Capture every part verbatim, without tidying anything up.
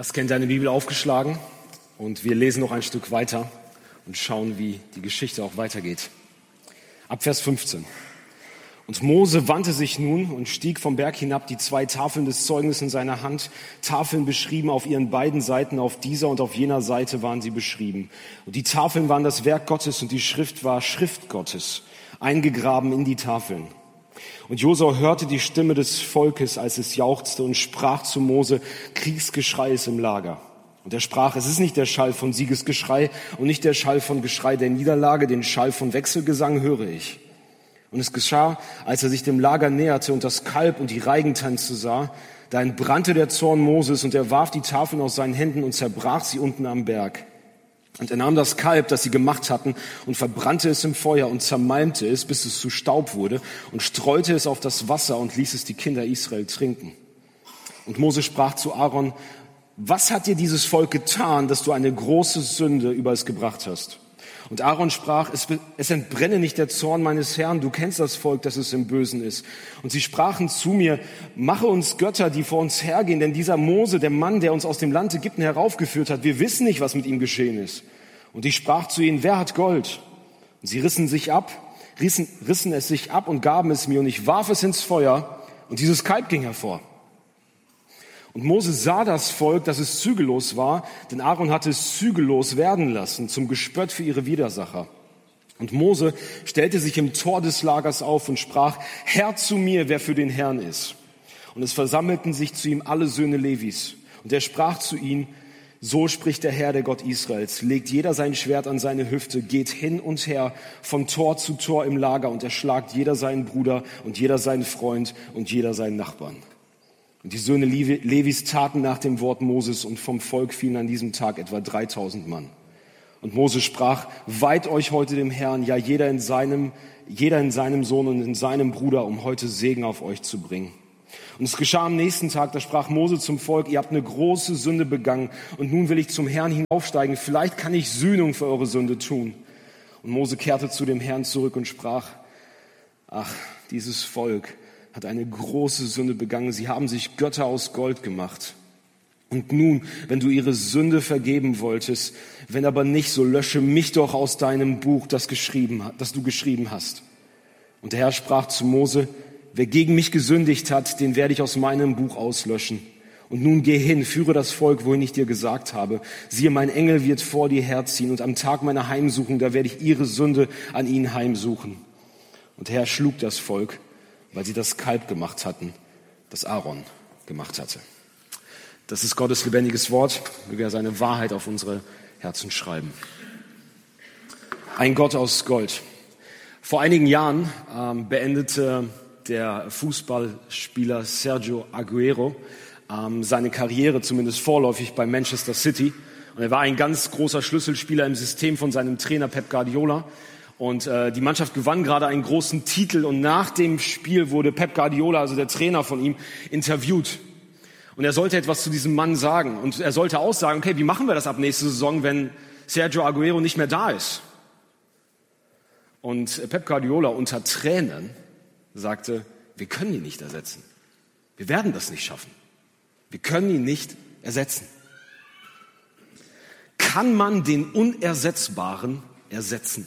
Lass kennt deine Bibel aufgeschlagen und wir lesen noch ein Stück weiter und schauen, wie die Geschichte auch weitergeht. Ab Vers fünfzehn. Und Mose wandte sich nun und stieg vom Berg hinab, die zwei Tafeln des Zeugnisses in seiner Hand, Tafeln beschrieben auf ihren beiden Seiten, auf dieser und auf jener Seite waren sie beschrieben. Und die Tafeln waren das Werk Gottes und die Schrift war Schrift Gottes, eingegraben in die Tafeln. Und Josua hörte die Stimme des Volkes, als es jauchzte, und sprach zu Mose: Kriegsgeschrei ist im Lager. Und er sprach: Es ist nicht der Schall von Siegesgeschrei und nicht der Schall von Geschrei der Niederlage, den Schall von Wechselgesang höre ich. Und es geschah, als er sich dem Lager näherte und das Kalb und die Reigentänze sah, da entbrannte der Zorn Moses, und er warf die Tafeln aus seinen Händen und zerbrach sie unten am Berg. Und er nahm das Kalb, das sie gemacht hatten, und verbrannte es im Feuer und zermalmte es, bis es zu Staub wurde, und streute es auf das Wasser und ließ es die Kinder Israel trinken. Und Mose sprach zu Aaron: Was hat dir dieses Volk getan, dass du eine große Sünde über es gebracht hast? Und Aaron sprach: es, es entbrenne nicht der Zorn meines Herrn, du kennst das Volk, dass es im Bösen ist. Und sie sprachen zu mir: Mache uns Götter, die vor uns hergehen, denn dieser Mose, der Mann, der uns aus dem Land Ägypten heraufgeführt hat, wir wissen nicht, was mit ihm geschehen ist. Und ich sprach zu ihnen: Wer hat Gold? Und sie rissen sich ab, rissen, rissen es sich ab und gaben es mir, und ich warf es ins Feuer, und dieses Kalb ging hervor. Und Mose sah das Volk, dass es zügellos war, denn Aaron hatte es zügellos werden lassen, zum Gespött für ihre Widersacher. Und Mose stellte sich im Tor des Lagers auf und sprach: Herr zu mir, wer für den Herrn ist. Und es versammelten sich zu ihm alle Söhne Levis. Und er sprach zu ihnen: So spricht der Herr, der Gott Israels: Legt jeder sein Schwert an seine Hüfte, geht hin und her von Tor zu Tor im Lager und erschlagt jeder seinen Bruder und jeder seinen Freund und jeder seinen Nachbarn. Und die Söhne Levis taten nach dem Wort Moses, und vom Volk fielen an diesem Tag etwa dreitausend Mann. Und Mose sprach: Weiht euch heute dem Herrn, ja jeder in seinem, jeder in seinem Sohn und in seinem Bruder, um heute Segen auf euch zu bringen. Und es geschah am nächsten Tag, da sprach Mose zum Volk: Ihr habt eine große Sünde begangen, und nun will ich zum Herrn hinaufsteigen, vielleicht kann ich Sühnung für eure Sünde tun. Und Mose kehrte zu dem Herrn zurück und sprach: Ach, dieses Volk hat eine große Sünde begangen. Sie haben sich Götter aus Gold gemacht. Und nun, wenn du ihre Sünde vergeben wolltest, wenn aber nicht, so lösche mich doch aus deinem Buch, das, geschrieben, das du geschrieben hast. Und der Herr sprach zu Mose: Wer gegen mich gesündigt hat, den werde ich aus meinem Buch auslöschen. Und nun geh hin, führe das Volk, wohin ich dir gesagt habe. Siehe, mein Engel wird vor dir herziehen, und am Tag meiner Heimsuchung, da werde ich ihre Sünde an ihnen heimsuchen. Und der Herr schlug das Volk, weil sie das Kalb gemacht hatten, das Aaron gemacht hatte. Das ist Gottes lebendiges Wort, möge er seine Wahrheit auf unsere Herzen schreiben. Ein Gott aus Gold. Vor einigen Jahren ähm, beendete der Fußballspieler Sergio Aguero ähm, seine Karriere, zumindest vorläufig, bei Manchester City. Und er war ein ganz großer Schlüsselspieler im System von seinem Trainer Pep Guardiola. Und äh, die Mannschaft gewann gerade einen großen Titel, und nach dem Spiel wurde Pep Guardiola, also der Trainer von ihm, interviewt. Und er sollte etwas zu diesem Mann sagen. Und er sollte auch sagen: Okay, wie machen wir das ab nächste Saison, wenn Sergio Aguero nicht mehr da ist? Und Pep Guardiola unter Tränen sagte: Wir können ihn nicht ersetzen. Wir werden das nicht schaffen. Wir können ihn nicht ersetzen. Kann man den Unersetzbaren ersetzen?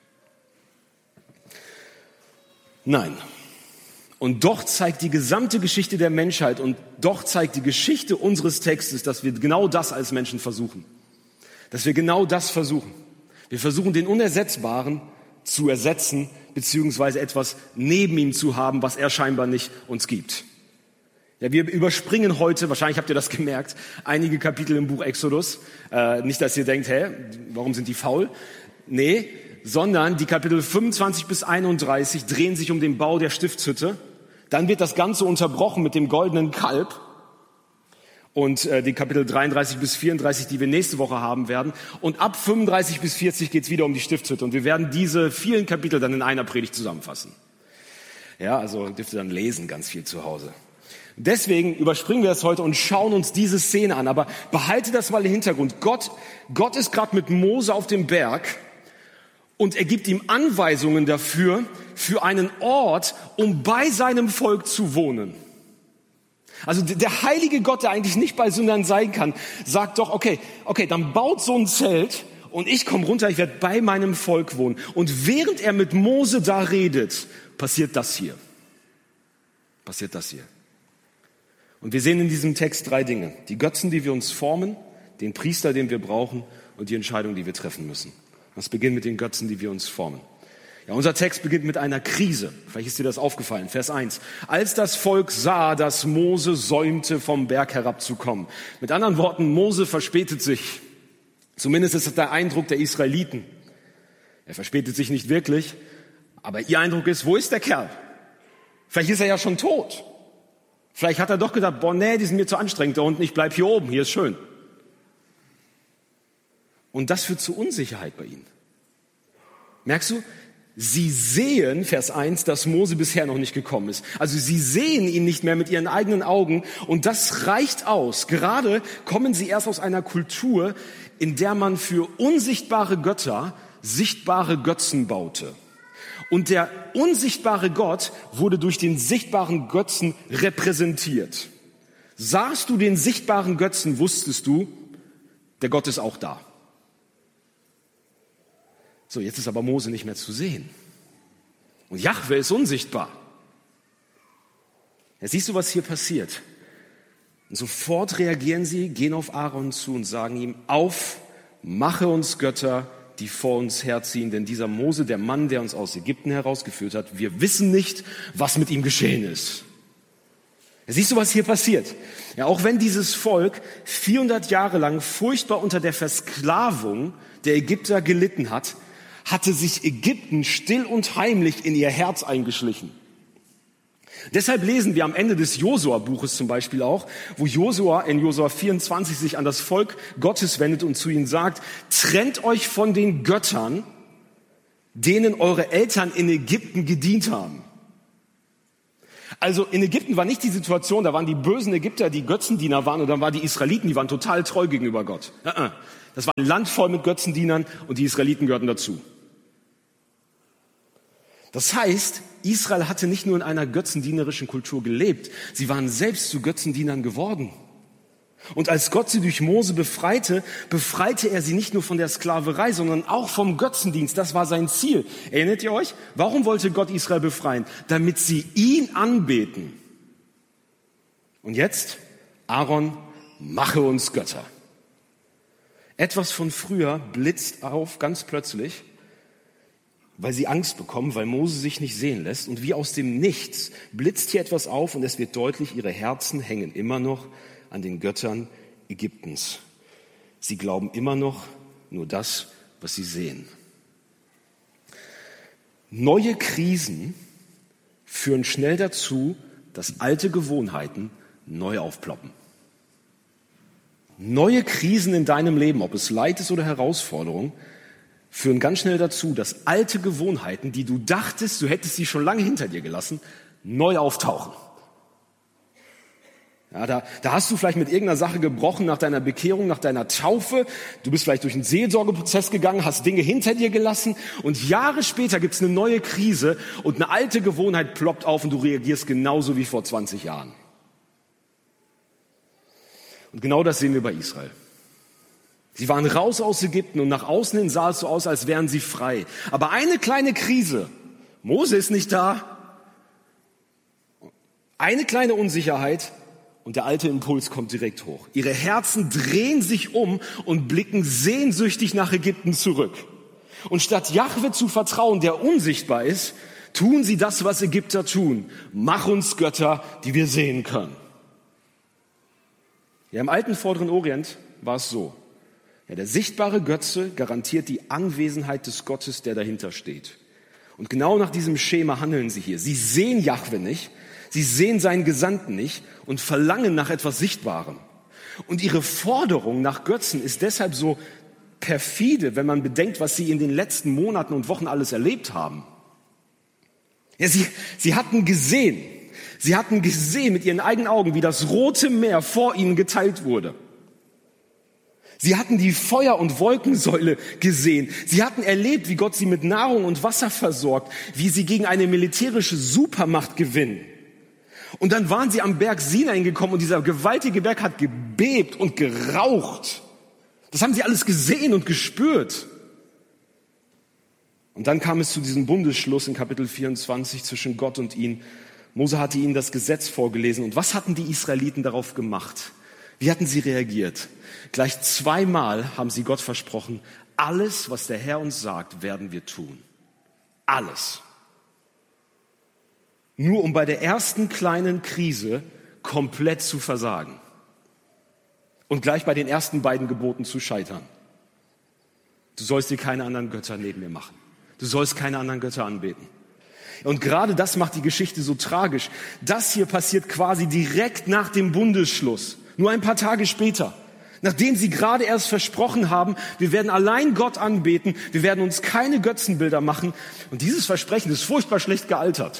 Nein. Und doch zeigt die gesamte Geschichte der Menschheit und doch zeigt die Geschichte unseres Textes, dass wir genau das als Menschen versuchen. Dass wir genau das versuchen. Wir versuchen, den Unersetzbaren zu ersetzen, beziehungsweise etwas neben ihm zu haben, was er scheinbar nicht uns gibt. Ja, wir überspringen heute, wahrscheinlich habt ihr das gemerkt, einige Kapitel im Buch Exodus. Äh, nicht, dass ihr denkt: Hä, warum sind die faul? Nee, sondern die Kapitel fünfundzwanzig bis einunddreißig drehen sich um den Bau der Stiftshütte. Dann wird das Ganze unterbrochen mit dem goldenen Kalb. Und äh, die Kapitel dreiunddreißig bis vierunddreißig, die wir nächste Woche haben werden. Und ab fünfunddreißig bis vierzig geht's wieder um die Stiftshütte. Und wir werden diese vielen Kapitel dann in einer Predigt zusammenfassen. Ja, also dürft ihr dann lesen, ganz viel zu Hause. Deswegen überspringen wir das heute und schauen uns diese Szene an. Aber behalte das mal im Hintergrund. Gott, Gott ist gerade mit Mose auf dem Berg. Und er gibt ihm Anweisungen dafür, für einen Ort, um bei seinem Volk zu wohnen. Also der heilige Gott, der eigentlich nicht bei Sündern sein kann, sagt doch, okay, okay, dann baut so ein Zelt und ich komme runter, ich werde bei meinem Volk wohnen. Und während er mit Mose da redet, passiert das hier. Passiert das hier. Und wir sehen in diesem Text drei Dinge. Die Götzen, die wir uns formen, den Priester, den wir brauchen und die Entscheidung, die wir treffen müssen. Das beginnt mit den Götzen, die wir uns formen. Ja, unser Text beginnt mit einer Krise. Vielleicht ist dir das aufgefallen. Vers eins. Als das Volk sah, dass Mose säumte, vom Berg herabzukommen. Mit anderen Worten, Mose verspätet sich. Zumindest ist das der Eindruck der Israeliten. Er verspätet sich nicht wirklich, aber ihr Eindruck ist, wo ist der Kerl? Vielleicht ist er ja schon tot. Vielleicht hat er doch gedacht, boah, nee, die sind mir zu anstrengend da unten, ich bleib hier oben, hier ist schön. Und das führt zu Unsicherheit bei ihnen. Merkst du? Sie sehen, Vers eins, dass Mose bisher noch nicht gekommen ist. Also sie sehen ihn nicht mehr mit ihren eigenen Augen und das reicht aus. Gerade kommen sie erst aus einer Kultur, in der man für unsichtbare Götter sichtbare Götzen baute. Und der unsichtbare Gott wurde durch den sichtbaren Götzen repräsentiert. Sahst du den sichtbaren Götzen, wusstest du, der Gott ist auch da. So, jetzt ist aber Mose nicht mehr zu sehen. Und Jahwe ist unsichtbar. Ja, siehst du, was hier passiert? Und sofort reagieren sie, gehen auf Aaron zu und sagen ihm, auf, mache uns Götter, die vor uns herziehen. Denn dieser Mose, der Mann, der uns aus Ägypten herausgeführt hat, wir wissen nicht, was mit ihm geschehen ist. Ja, siehst du, was hier passiert? Ja, auch wenn dieses Volk vierhundert Jahre lang furchtbar unter der Versklavung der Ägypter gelitten hat, hatte sich Ägypten still und heimlich in ihr Herz eingeschlichen. Deshalb lesen wir am Ende des Josua-Buches zum Beispiel auch, wo Josua in Josua vierundzwanzig sich an das Volk Gottes wendet und zu ihnen sagt, trennt euch von den Göttern, denen eure Eltern in Ägypten gedient haben. Also in Ägypten war nicht die Situation, da waren die bösen Ägypter, die Götzendiener waren, und dann waren die Israeliten, die waren total treu gegenüber Gott. Das war ein Land voll mit Götzendienern und die Israeliten gehörten dazu. Das heißt, Israel hatte nicht nur in einer götzendienerischen Kultur gelebt, sie waren selbst zu Götzendienern geworden. Und als Gott sie durch Mose befreite, befreite er sie nicht nur von der Sklaverei, sondern auch vom Götzendienst. Das war sein Ziel. Erinnert ihr euch? Warum wollte Gott Israel befreien? Damit sie ihn anbeten. Und jetzt, Aaron, mache uns Götter. Etwas von früher blitzt auf ganz plötzlich, weil sie Angst bekommen, weil Mose sich nicht sehen lässt. Und wie aus dem Nichts blitzt hier etwas auf und es wird deutlich, ihre Herzen hängen immer noch an den Göttern Ägyptens. Sie glauben immer noch nur das, was sie sehen. Neue Krisen führen schnell dazu, dass alte Gewohnheiten neu aufploppen. Neue Krisen in deinem Leben, ob es Leid ist oder Herausforderung, führen ganz schnell dazu, dass alte Gewohnheiten, die du dachtest, du hättest sie schon lange hinter dir gelassen, neu auftauchen. Ja, da, da hast du vielleicht mit irgendeiner Sache gebrochen nach deiner Bekehrung, nach deiner Taufe. Du bist vielleicht durch einen Seelsorgeprozess gegangen, hast Dinge hinter dir gelassen und Jahre später gibt's eine neue Krise und eine alte Gewohnheit ploppt auf und du reagierst genauso wie vor zwanzig Jahren. Und genau das sehen wir bei Israel. Sie waren raus aus Ägypten und nach außen hin sah es so aus, als wären sie frei. Aber eine kleine Krise, Mose ist nicht da, eine kleine Unsicherheit und der alte Impuls kommt direkt hoch. Ihre Herzen drehen sich um und blicken sehnsüchtig nach Ägypten zurück. Und statt Jahwe zu vertrauen, der unsichtbar ist, tun sie das, was Ägypter tun. Mach uns Götter, die wir sehen können. Ja, im alten Vorderen Orient war es so. Ja, der sichtbare Götze garantiert die Anwesenheit des Gottes, der dahinter steht. Und genau nach diesem Schema handeln sie hier. Sie sehen Jahwe nicht, sie sehen seinen Gesandten nicht und verlangen nach etwas Sichtbarem. Und ihre Forderung nach Götzen ist deshalb so perfide, wenn man bedenkt, was sie in den letzten Monaten und Wochen alles erlebt haben. Ja, sie, sie hatten gesehen, sie hatten gesehen mit ihren eigenen Augen, wie das Rote Meer vor ihnen geteilt wurde. Sie hatten die Feuer- und Wolkensäule gesehen. Sie hatten erlebt, wie Gott sie mit Nahrung und Wasser versorgt, wie sie gegen eine militärische Supermacht gewinnen. Und dann waren sie am Berg Sinai gekommen und dieser gewaltige Berg hat gebebt und geraucht. Das haben sie alles gesehen und gespürt. Und dann kam es zu diesem Bundesschluss in Kapitel vierundzwanzig zwischen Gott und ihnen. Mose hatte ihnen das Gesetz vorgelesen. Und was hatten die Israeliten darauf gemacht? Wie hatten sie reagiert? Gleich zweimal haben sie Gott versprochen, alles, was der Herr uns sagt, werden wir tun. Alles. Nur um bei der ersten kleinen Krise komplett zu versagen. Und gleich bei den ersten beiden Geboten zu scheitern. Du sollst dir keine anderen Götter neben mir machen. Du sollst keine anderen Götter anbeten. Und gerade das macht die Geschichte so tragisch. Das hier passiert quasi direkt nach dem Bundesschluss. Nur ein paar Tage später. Nachdem sie gerade erst versprochen haben, wir werden allein Gott anbeten, wir werden uns keine Götzenbilder machen. Und dieses Versprechen ist furchtbar schlecht gealtert.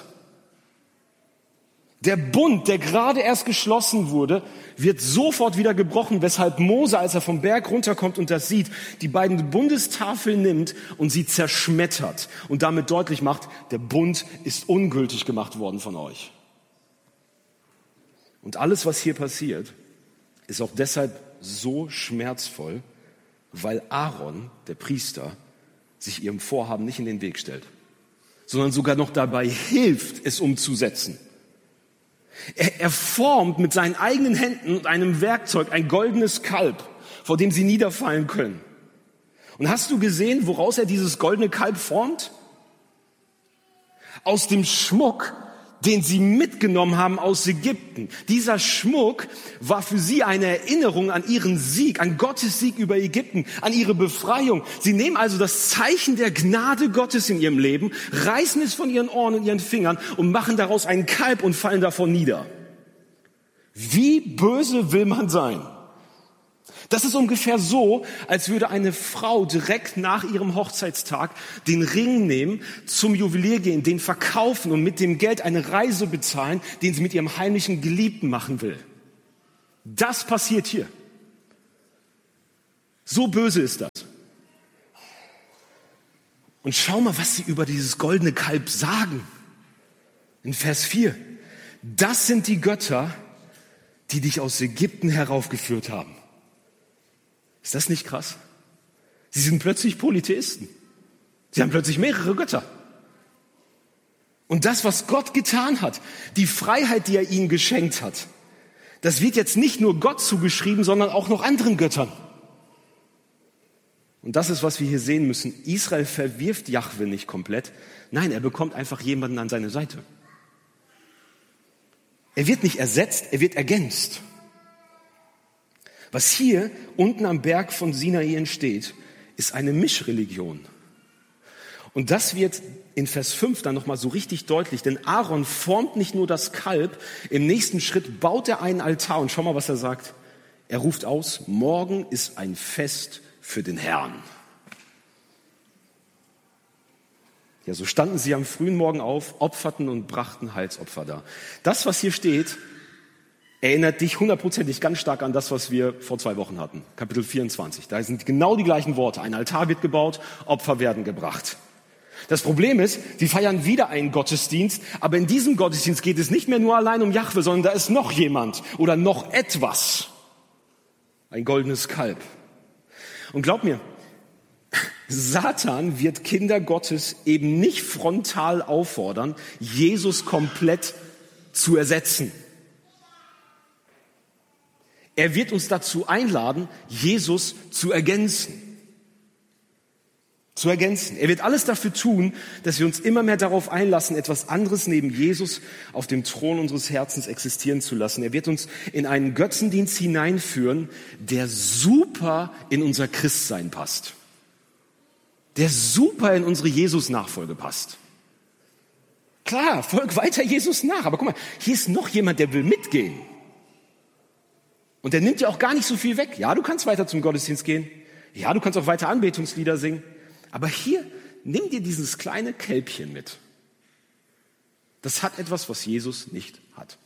Der Bund, der gerade erst geschlossen wurde, wird sofort wieder gebrochen, weshalb Mose, als er vom Berg runterkommt und das sieht, die beiden Bundestafeln nimmt und sie zerschmettert und damit deutlich macht, der Bund ist ungültig gemacht worden von euch. Und alles, was hier passiert, ist auch deshalb so schmerzvoll, weil Aaron, der Priester, sich ihrem Vorhaben nicht in den Weg stellt, sondern sogar noch dabei hilft, es umzusetzen. Er, er formt mit seinen eigenen Händen und einem Werkzeug ein goldenes Kalb, vor dem sie niederfallen können. Und hast du gesehen, woraus er dieses goldene Kalb formt? Aus dem Schmuck, den sie mitgenommen haben aus Ägypten. Dieser Schmuck war für sie eine Erinnerung an ihren Sieg, an Gottes Sieg über Ägypten, an ihre Befreiung. Sie nehmen also das Zeichen der Gnade Gottes in ihrem Leben, reißen es von ihren Ohren und ihren Fingern und machen daraus einen Kalb und fallen davon nieder. Wie böse will man sein? Das ist ungefähr so, als würde eine Frau direkt nach ihrem Hochzeitstag den Ring nehmen, zum Juwelier gehen, den verkaufen und mit dem Geld eine Reise bezahlen, den sie mit ihrem heimlichen Geliebten machen will. Das passiert hier. So böse ist das. Und schau mal, was sie über dieses goldene Kalb sagen. In Vers vier. Das sind die Götter, die dich aus Ägypten heraufgeführt haben. Ist das nicht krass? Sie sind plötzlich Polytheisten. Sie haben plötzlich mehrere Götter. Und das, was Gott getan hat, die Freiheit, die er ihnen geschenkt hat, das wird jetzt nicht nur Gott zugeschrieben, sondern auch noch anderen Göttern. Und das ist, was wir hier sehen müssen. Israel verwirft Jahwe nicht komplett. Nein, er bekommt einfach jemanden an seine Seite. Er wird nicht ersetzt, er wird ergänzt. Was hier unten am Berg von Sinai entsteht, ist eine Mischreligion. Und das wird in Vers fünf dann nochmal so richtig deutlich, denn Aaron formt nicht nur das Kalb, im nächsten Schritt baut er einen Altar und schau mal, was er sagt. Er ruft aus, morgen ist ein Fest für den Herrn. Ja, so standen sie am frühen Morgen auf, opferten und brachten Heilsopfer dar. Das, was hier steht, erinnert dich hundertprozentig ganz stark an das, was wir vor zwei Wochen hatten. Kapitel vierundzwanzig. Da sind genau die gleichen Worte. Ein Altar wird gebaut, Opfer werden gebracht. Das Problem ist, sie feiern wieder einen Gottesdienst, aber in diesem Gottesdienst geht es nicht mehr nur allein um Jahwe, sondern da ist noch jemand oder noch etwas. Ein goldenes Kalb. Und glaub mir, Satan wird Kinder Gottes eben nicht frontal auffordern, Jesus komplett zu ersetzen. Er wird uns dazu einladen, Jesus zu ergänzen. Zu ergänzen. Er wird alles dafür tun, dass wir uns immer mehr darauf einlassen, etwas anderes neben Jesus auf dem Thron unseres Herzens existieren zu lassen. Er wird uns in einen Götzendienst hineinführen, der super in unser Christsein passt. Der super in unsere Jesus-Nachfolge passt. Klar, folg weiter Jesus nach. Aber guck mal, hier ist noch jemand, der will mitgehen. Und der nimmt dir auch gar nicht so viel weg. Ja, du kannst weiter zum Gottesdienst gehen. Ja, du kannst auch weiter Anbetungslieder singen. Aber hier, nimm dir dieses kleine Kälbchen mit. Das hat etwas, was Jesus nicht hat.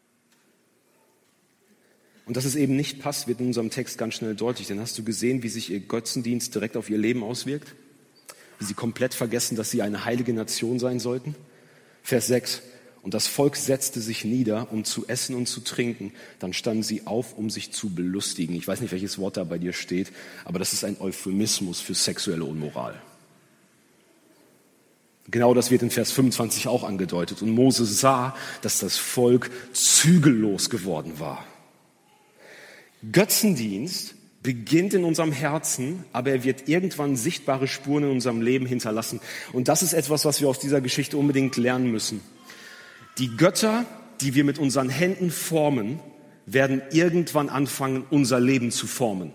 Und dass es eben nicht passt, wird in unserem Text ganz schnell deutlich. Denn hast du gesehen, wie sich ihr Götzendienst direkt auf ihr Leben auswirkt? Wie sie komplett vergessen, dass sie eine heilige Nation sein sollten? Vers sechs. Und das Volk setzte sich nieder, um zu essen und zu trinken. Dann standen sie auf, um sich zu belustigen. Ich weiß nicht, welches Wort da bei dir steht, aber das ist ein Euphemismus für sexuelle Unmoral. Genau das wird in Vers fünfundzwanzig auch angedeutet. Und Mose sah, dass das Volk zügellos geworden war. Götzendienst beginnt in unserem Herzen, aber er wird irgendwann sichtbare Spuren in unserem Leben hinterlassen. Und das ist etwas, was wir aus dieser Geschichte unbedingt lernen müssen. Die Götter, die wir mit unseren Händen formen, werden irgendwann anfangen, unser Leben zu formen.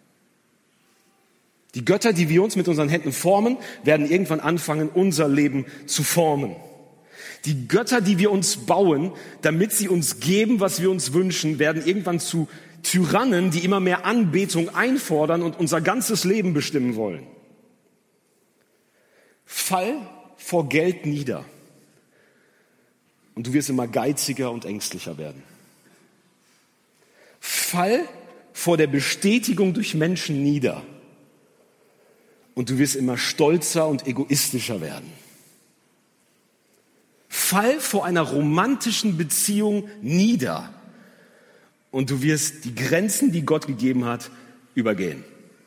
Die Götter, die wir uns mit unseren Händen formen, werden irgendwann anfangen, unser Leben zu formen. Die Götter, die wir uns bauen, damit sie uns geben, was wir uns wünschen, werden irgendwann zu Tyrannen, die immer mehr Anbetung einfordern und unser ganzes Leben bestimmen wollen. Fall vor Geld nieder. Und du wirst immer geiziger und ängstlicher werden. Fall vor der Bestätigung durch Menschen nieder. Und du wirst immer stolzer und egoistischer werden. Fall vor einer romantischen Beziehung nieder. Und du wirst die Grenzen, die Gott gegeben hat, übergehen.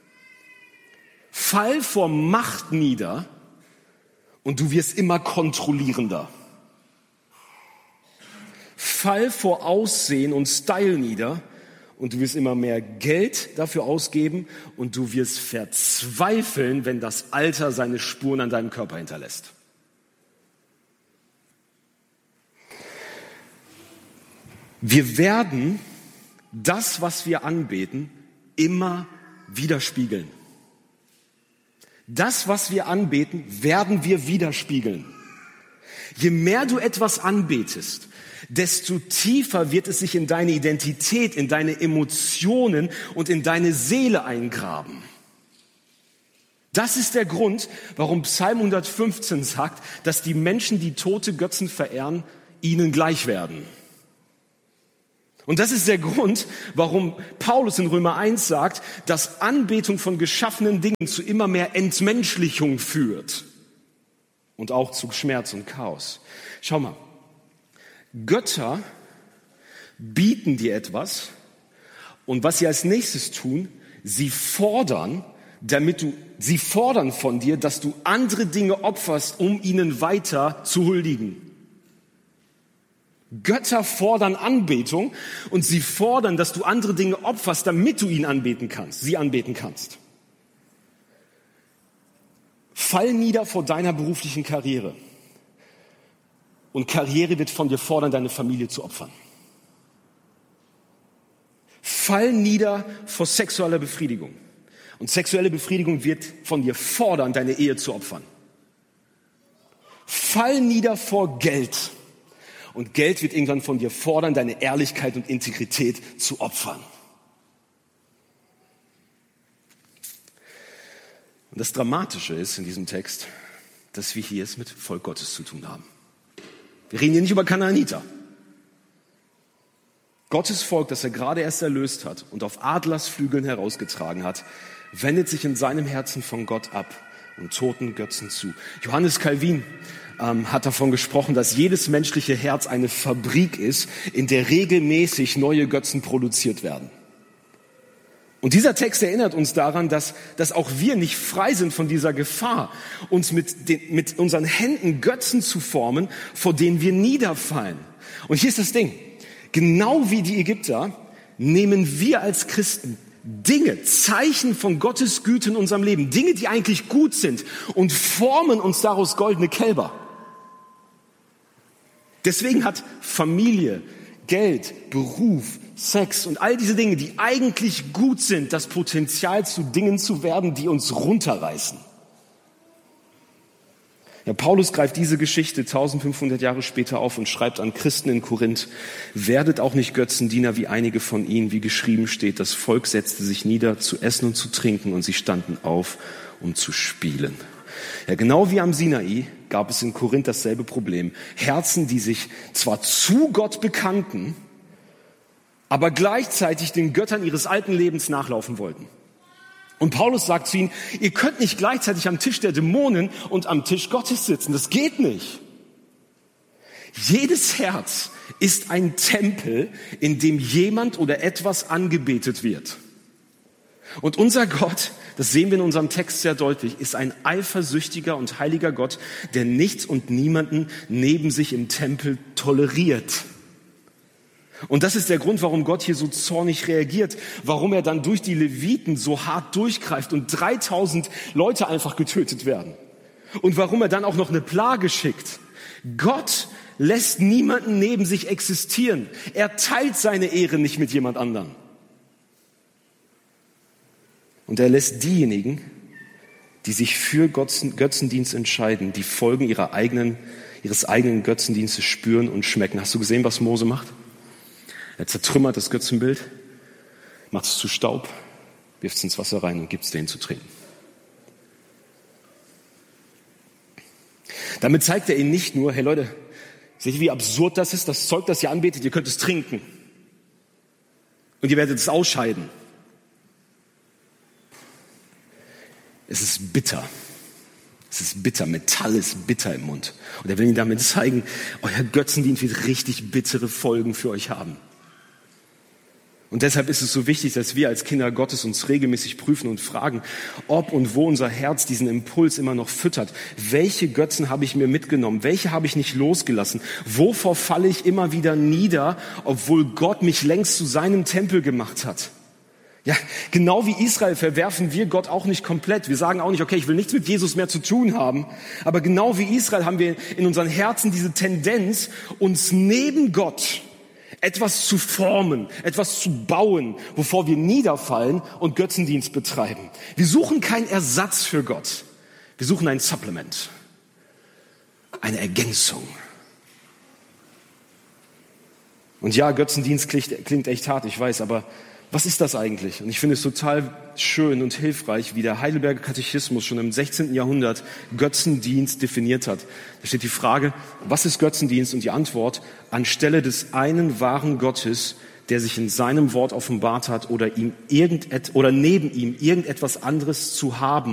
Fall vor Macht nieder. Und du wirst immer kontrollierender. Fall vor Aussehen und Style nieder und du wirst immer mehr Geld dafür ausgeben und du wirst verzweifeln, wenn das Alter seine Spuren an deinem Körper hinterlässt. Wir werden das, was wir anbeten, immer widerspiegeln. Das, was wir anbeten, werden wir widerspiegeln. Je mehr du etwas anbetest, desto tiefer wird es sich in deine Identität, in deine Emotionen und in deine Seele eingraben. Das ist der Grund, warum Psalm hundertfünfzehn sagt, dass die Menschen, die tote Götzen verehren, ihnen gleich werden. Und das ist der Grund, warum Paulus in Römer eins sagt, dass Anbetung von geschaffenen Dingen zu immer mehr Entmenschlichung führt und auch zu Schmerz und Chaos. Schau mal. Götter bieten dir etwas und was sie als nächstes tun, sie fordern, damit du, sie fordern von dir, dass du andere Dinge opferst, um ihnen weiter zu huldigen. Götter fordern Anbetung und sie fordern, dass du andere Dinge opferst, damit du ihn anbeten kannst, sie anbeten kannst. Fall nieder vor deiner beruflichen Karriere. Und Karriere wird von dir fordern, deine Familie zu opfern. Fall nieder vor sexueller Befriedigung. Und sexuelle Befriedigung wird von dir fordern, deine Ehe zu opfern. Fall nieder vor Geld. Und Geld wird irgendwann von dir fordern, deine Ehrlichkeit und Integrität zu opfern. Und das Dramatische ist in diesem Text, dass wir hier es mit Volk Gottes zu tun haben. Wir reden hier nicht über Kanaaniter. Gottes Volk, das er gerade erst erlöst hat und auf Adlersflügeln herausgetragen hat, wendet sich in seinem Herzen von Gott ab und toten Götzen zu. Johannes Calvin ähm, hat davon gesprochen, dass jedes menschliche Herz eine Fabrik ist, in der regelmäßig neue Götzen produziert werden. Und dieser Text erinnert uns daran, dass, dass auch wir nicht frei sind von dieser Gefahr, uns mit, den, mit unseren Händen Götzen zu formen, vor denen wir niederfallen. Und hier ist das Ding. Genau wie die Ägypter nehmen wir als Christen Dinge, Zeichen von Gottes Güte in unserem Leben, Dinge, die eigentlich gut sind, und formen uns daraus goldene Kälber. Deswegen hat Familie, Geld, Beruf, Sex und all diese Dinge, die eigentlich gut sind, das Potenzial zu Dingen zu werden, die uns runterreißen. Ja, Paulus greift diese Geschichte eintausendfünfhundert Jahre später auf und schreibt an Christen in Korinth: Werdet auch nicht Götzendiener wie einige von ihnen, wie geschrieben steht, das Volk setzte sich nieder zu essen und zu trinken und sie standen auf, um zu spielen. Ja, genau wie am Sinai gab es in Korinth dasselbe Problem. Herzen, die sich zwar zu Gott bekannten, aber gleichzeitig den Göttern ihres alten Lebens nachlaufen wollten. Und Paulus sagt zu ihnen, ihr könnt nicht gleichzeitig am Tisch der Dämonen und am Tisch Gottes sitzen. Das geht nicht. Jedes Herz ist ein Tempel, in dem jemand oder etwas angebetet wird. Und unser Gott, das sehen wir in unserem Text sehr deutlich, ist ein eifersüchtiger und heiliger Gott, der nichts und niemanden neben sich im Tempel toleriert. Und das ist der Grund, warum Gott hier so zornig reagiert, warum er dann durch die Leviten so hart durchgreift und dreitausend Leute einfach getötet werden. Und warum er dann auch noch eine Plage schickt. Gott lässt niemanden neben sich existieren. Er teilt seine Ehre nicht mit jemand anderem. Und er lässt diejenigen, die sich für Götzendienst entscheiden, die Folgen ihrer eigenen, ihres eigenen Götzendienstes spüren und schmecken. Hast du gesehen, was Mose macht? Er zertrümmert das Götzenbild, macht es zu Staub, wirft es ins Wasser rein und gibt es denen zu trinken. Damit zeigt er ihnen nicht nur, hey Leute, seht ihr, wie absurd das ist, das Zeug, das ihr anbetet, ihr könnt es trinken. Und ihr werdet es ausscheiden. Es ist bitter. Es ist bitter. Metall ist bitter im Mund. Und er will ihnen damit zeigen, euer Götzendienst wird richtig bittere Folgen für euch haben. Und deshalb ist es so wichtig, dass wir als Kinder Gottes uns regelmäßig prüfen und fragen, ob und wo unser Herz diesen Impuls immer noch füttert. Welche Götzen habe ich mir mitgenommen? Welche habe ich nicht losgelassen? Wovor falle ich immer wieder nieder, obwohl Gott mich längst zu seinem Tempel gemacht hat? Ja, genau wie Israel verwerfen wir Gott auch nicht komplett. Wir sagen auch nicht, okay, ich will nichts mit Jesus mehr zu tun haben. Aber genau wie Israel haben wir in unseren Herzen diese Tendenz, uns neben Gott etwas zu formen, etwas zu bauen, wovor wir niederfallen und Götzendienst betreiben. Wir suchen keinen Ersatz für Gott. Wir suchen ein Supplement, eine Ergänzung. Und ja, Götzendienst klingt, klingt echt hart, ich weiß, aber was ist das eigentlich? Und ich finde es total schön und hilfreich, wie der Heidelberger Katechismus schon im sechzehnten Jahrhundert Götzendienst definiert hat. Da steht die Frage, was ist Götzendienst? Und die Antwort, anstelle des einen wahren Gottes, der sich in seinem Wort offenbart hat, oder ihm irgendet, oder neben ihm irgendetwas anderes zu haben,